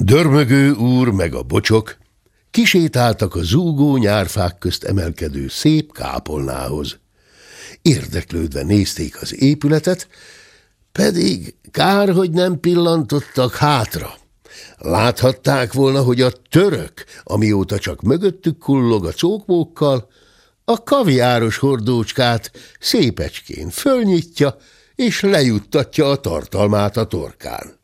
Dörmögő úr meg a bocsok kisétáltak a zúgó nyárfák közt emelkedő szép kápolnához. Érdeklődve nézték az épületet, pedig kár, hogy nem pillantottak hátra. Láthatták volna, hogy a török, amióta csak mögöttük kullog a cókmókkal, a kaviáros hordócskát szépecskén fölnyitja, és lejuttatja a tartalmát a torkán.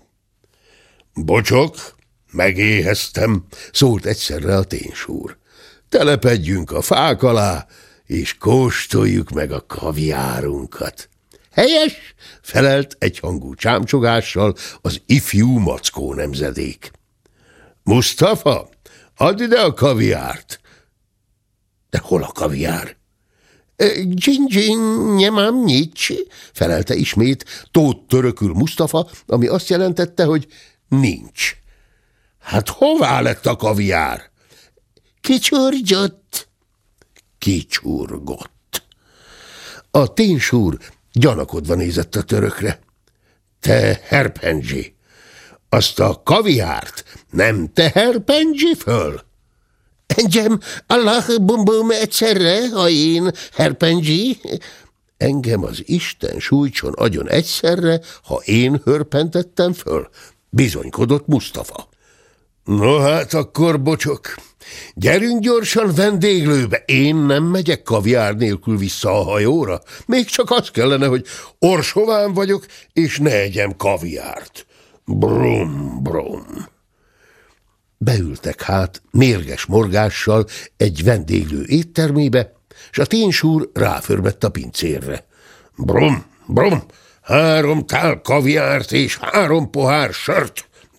Bocsok, megéheztem, szólt egyszerre a ténsúr. Telepedjünk a fák alá, és kóstoljuk meg a kaviárunkat. Helyes, felelt egyhangú csámcsogással az ifjú mackó nemzedék. Musztafa, add ide a kaviárt. De hol a kaviár? Dzsin-dzsin, nyemám nincs, felelte ismét tót törökül Musztafa, ami azt jelentette, hogy nincs. Hát hová lett a kaviár? Kicsurgott. Kicsurgott. A ténsúr gyanakodva nézett a törökre. Te herpendzsi, azt a kaviárt nem te herpendzsi föl? Engem Allah bum-bum egyszerre, ha én herpendzsi. Engem az Isten sújtson agyon egyszerre, ha én hörpentettem föl, bizonykodott Musztafa. No hát akkor, bocsok, gyerünk gyorsan vendéglőbe, én nem megyek kaviár nélkül vissza a hajóra, még csak az kellene, hogy orsován vagyok, és ne egyem kaviárt. Brum, brum. Beültek hát mérges morgással egy vendéglő éttermébe, s a ténsúr ráförmett a pincérre. Brum, brum, 3 tál kaviárt és 3 pohár sört,